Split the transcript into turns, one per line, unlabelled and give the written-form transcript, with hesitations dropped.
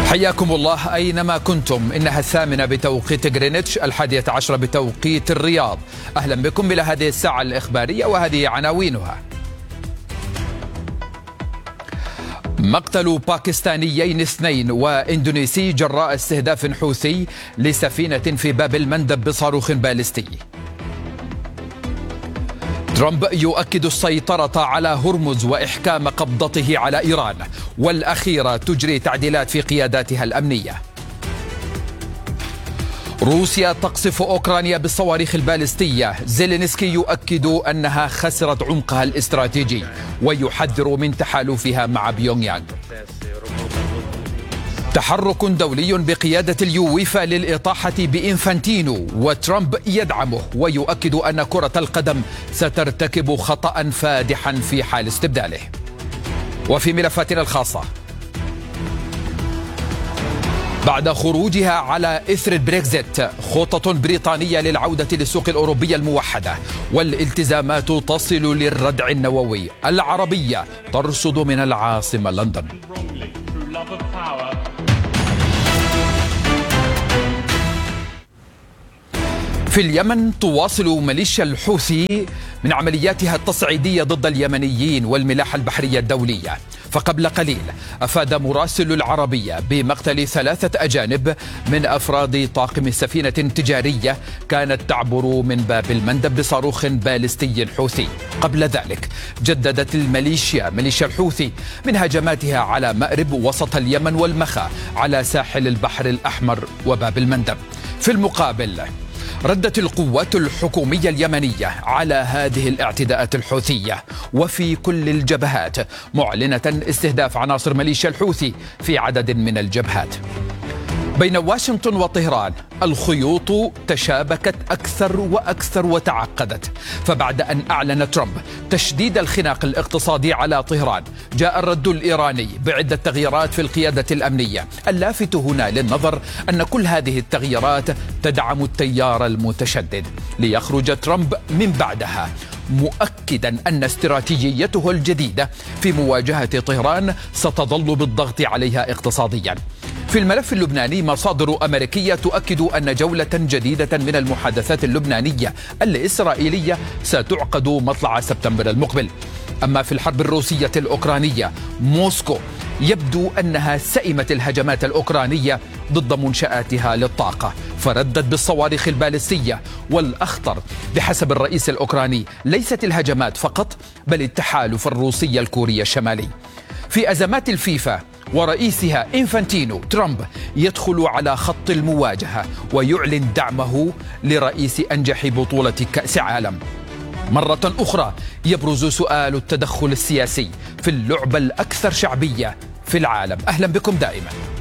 حياكم الله أينما كنتم. إنها 8 بتوقيت غرينتش، 11 بتوقيت الرياض. أهلا بكم إلى هذه الساعة الإخبارية وهذه عناوينها. مقتل باكستانيين 2 وإندونيسي جراء استهداف حوثي لسفينة في باب المندب بصاروخ باليستي. ترامب يؤكد السيطرة على هرمز وإحكام قبضته على إيران، والأخيرة تجري تعديلات في قياداتها الأمنية. روسيا تقصف أوكرانيا بالصواريخ البالستية. زيلينسكي يؤكد أنها خسرت عمقها الاستراتيجي ويحذر من تحالفها مع بيونغ يانغ. تحرك دولي بقيادة اليويفا للإطاحة بإنفانتينو، وترامب يدعمه ويؤكد أن كرة القدم سترتكب خطأ فادحا في حال استبداله. وفي ملفاتنا الخاصة، بعد خروجها على إثر البريكزيت خطط بريطانية للعودة للسوق الأوروبية الموحدة، والالتزامات تصل للردع النووي. العربية ترصد من العاصمة لندن. في اليمن تواصل ميليشيا الحوثي من عملياتها التصعيدية ضد اليمنيين والملاحة البحرية الدولية. فقبل قليل أفاد مراسل العربية بمقتل 3 أجانب من أفراد طاقم سفينة تجارية كانت تعبر من باب المندب بصاروخ باليستي حوثي. قبل ذلك جددت ميليشيا الحوثي من هجماتها على مأرب وسط اليمن والمخا على ساحل البحر الأحمر وباب المندب. في المقابل ردت القوات الحكومية اليمنية على هذه الاعتداءات الحوثية وفي كل الجبهات، معلنة استهداف عناصر ميليشيا الحوثي في عدد من الجبهات. بين واشنطن وطهران الخيوط تشابكت أكثر وأكثر وتعقدت، فبعد أن أعلن ترامب تشديد الخناق الاقتصادي على طهران، جاء الرد الإيراني بعدة تغييرات في القيادة الأمنية. اللافت هنا للنظر أن كل هذه التغييرات تدعم التيار المتشدد، ليخرج ترامب من بعدها مؤكدا أن استراتيجيته الجديدة في مواجهة طهران ستظل بالضغط عليها اقتصاديا. في الملف اللبناني مصادر أمريكية تؤكد أن جولة جديدة من المحادثات اللبنانية الإسرائيلية ستعقد مطلع سبتمبر المقبل. أما في الحرب الروسية الأوكرانية، موسكو يبدو أنها سئمت الهجمات الأوكرانية ضد منشآتها للطاقة، فردت بالصواريخ البالستية. والأخطر بحسب الرئيس الأوكراني ليست الهجمات فقط، بل التحالف الروسي الكوري الشمالي. في أزمات الفيفا ورئيسها إنفانتينو، ترامب يدخل على خط المواجهة ويعلن دعمه لرئيس أنجح بطولة كأس عالم. مرة أخرى يبرز سؤال التدخل السياسي في اللعبة الأكثر شعبية في العالم. أهلا بكم دائما.